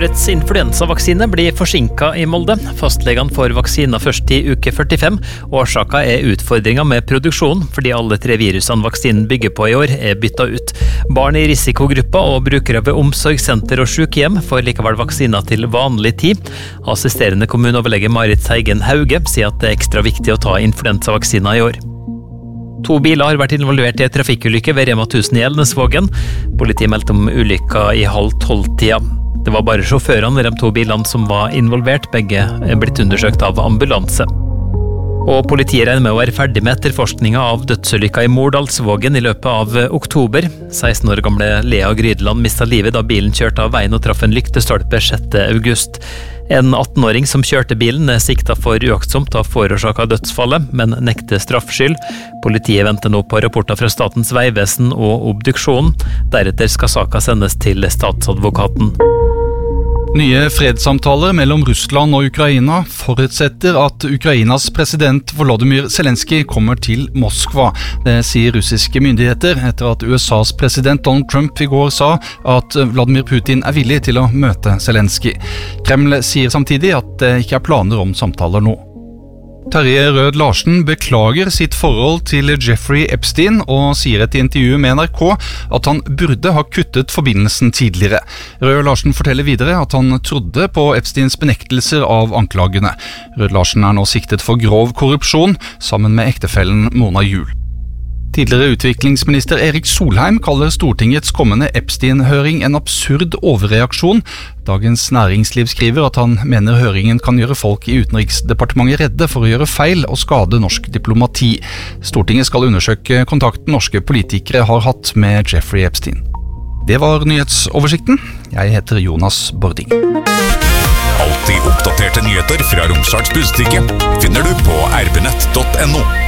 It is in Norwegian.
Årets influensavaksine blir forsinket i Molde. Fastlegene får vaksiner først i uke 45. Årsaken er utfordringer med produksjonen, fordi alle 3 virusene vaksinen bygger på i år er byttet ut. Barn i risikogrupper og brukere ved omsorgssenter og sykehjem får likevel vaksiner til vanlig tid. Assisterende kommuneoverlege Marit Seigen Hauge sier at det er ekstra viktig å ta influensavaksiner i år. 2 biler har vært involvert i en trafikkulykke ved Rema 1000 i Elnesvågen. Politiet meldte om ulykka i 11:30-tida. Det var bare sjåførene ved de 2 bilene som var involvert, begge er blitt undersøkt av ambulanse. Og politiet regner med å være ferdig med etterforskningen av dødsulykka i Mordalsvågen i løpet av oktober. 16 år gamle Lea Grydeland mistet livet da bilen kjørte av veien og traff en lyktestolpe 6. august. En 18-åring som kjørte bilen er siktet for uaktsomt og forårsaket dødsfallet, men nekter straffskyld. Politiet venter nå på rapporter fra Statens vegvesen og obduksjonen. Deretter skal saken sendes til statsadvokaten. Nye fredssamtaler mellom Russland og Ukraina forutsetter at Ukrainas president Volodymyr Zelenskyj kommer til Moskva. Det sier russiske myndigheter etter at USAs president Donald Trump i går sa at Vladimir Putin er villig til å møte Zelenskyj. Kreml sier samtidig at det ikke er planer om samtaler nå. Terje Rød Larsen beklager sitt forhold til Jeffrey Epstein og sier et intervju med NRK at han burde ha kuttet forbindelsen tidligere. Rød Larsen forteller videre at han trodde på Epsteins benektelser av anklagene. Rød Larsen er nå siktet for grov korrupsjon sammen med ektefellen Mona Juel. Tidligere utviklingsminister Erik Solheim kaller Stortingets kommende Epstein-høring en absurd overreaksjon. Dagens Næringsliv skriver at han mener høringen kan gjøre folk i Utenriksdepartementet redde for å gjøre feil og skade norsk diplomati. Stortinget skal undersøke kontakten norske politikere har hatt med Jeffrey Epstein. Det var nyhetsoversikten. Jeg heter Jonas Bording. Alltid oppdaterte nyheter fra Romsdals Budstikke finner du på rbnett.no.